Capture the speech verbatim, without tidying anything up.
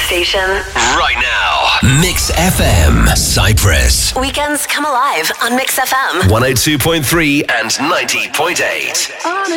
station. Right now. Mix F M, Cyprus. Weekends come alive on Mix F M. one oh two point three and ninety point eight. On a